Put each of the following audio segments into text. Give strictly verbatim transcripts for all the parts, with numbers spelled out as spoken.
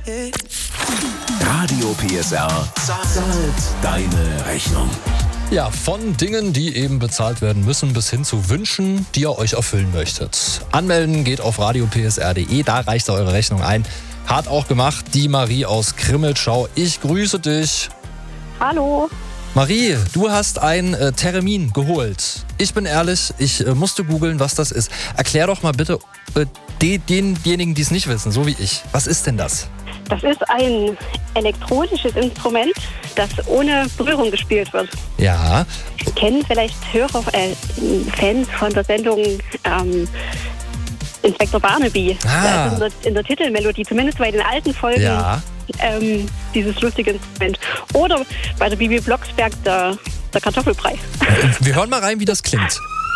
Radio P S R zahlt deine Rechnung. Ja, von Dingen, die eben bezahlt werden müssen, bis hin zu Wünschen, die ihr euch erfüllen möchtet. Anmelden geht auf radio p s r punkt d e, da reicht ihr eure Rechnung ein. Hat auch gemacht die Marie aus Krimmeltschau. Ich grüße dich. Hallo. Marie, du hast ein äh, Termin geholt. Ich bin ehrlich, ich äh, musste googeln, was das ist. Erklär doch mal bitte äh, de, denjenigen, die es nicht wissen, so wie ich. Was ist denn das? Das ist ein elektronisches Instrument, das ohne Berührung gespielt wird. Ja. Kennen vielleicht Hörer, äh, Fans von der Sendung ähm, Inspektor Barnaby. Ah. Also in, der, in der Titelmelodie, zumindest bei den alten Folgen, Ja. ähm, dieses lustige Instrument. Oder bei der Bibi Blocksberg der, der Kartoffelbrei. Wir hören mal rein, wie das klingt.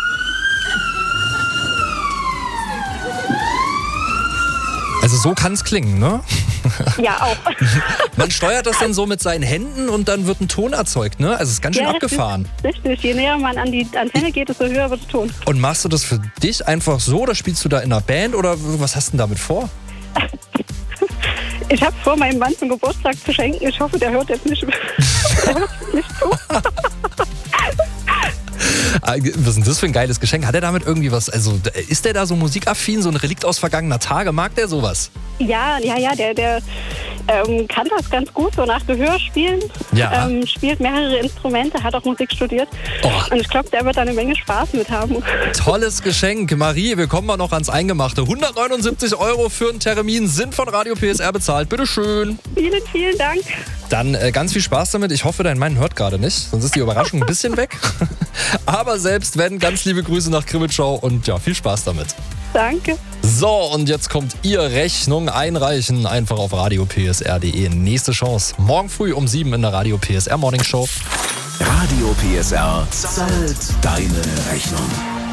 Also so kann es klingen, ne? Ja, auch. Man steuert das dann so mit seinen Händen und dann wird ein Ton erzeugt, ne? Also es ist ganz schön Ja, das abgefahren. ist richtig. Je näher man an die Antenne geht, desto höher wird der Ton. Und machst du das für dich einfach so oder spielst du da in einer Band oder was hast du denn damit vor? Ich habe vor, meinem Mann zum Geburtstag zu schenken. Ich hoffe, der hört jetzt nicht, der hört nicht zu. Was ist denn das für ein geiles Geschenk? Hat er damit irgendwie was, also ist der da so musikaffin, so ein Relikt aus vergangener Tage? Mag der sowas? Ja, ja, ja, der, der ähm, kann das ganz gut, so nach Gehör spielen. Ja. Ähm, spielt mehrere Instrumente, hat auch Musik studiert. Oh. Und ich glaube, der wird da eine Menge Spaß mit haben. Tolles Geschenk. Marie, wir kommen mal noch ans Eingemachte. hundertneunundsiebzig Euro für einen Termin sind von Radio P S R bezahlt. Bitteschön. Vielen, vielen Dank. Dann äh, ganz viel Spaß damit. Ich hoffe, dein Mann hört gerade nicht, sonst ist die Überraschung ein bisschen weg. Aber selbst wenn, ganz liebe Grüße nach Krimmeltschau und ja, viel Spaß damit. Danke. So, und jetzt kommt ihr Rechnung einreichen. Einfach auf radio p s r punkt d e. Nächste Chance. Morgen früh um sieben in der Radio P S R Morning Show. Radio P S R zahlt deine Rechnung.